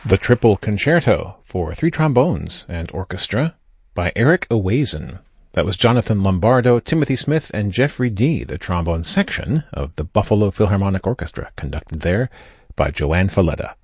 The Triple Concerto for three trombones and orchestra by Eric Owazen. That was Jonathan Lombardo, Timothy Smith, and Jeffrey Dee, the trombone section of the Buffalo Philharmonic Orchestra, conducted there by Joanne Falletta.